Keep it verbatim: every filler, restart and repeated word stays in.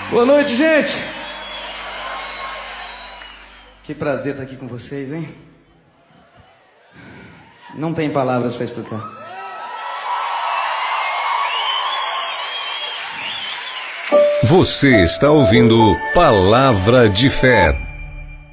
Boa noite, gente. Que prazer estar aqui com vocês, hein? Não tem palavras para explicar. Você está ouvindo Palavra de Fé.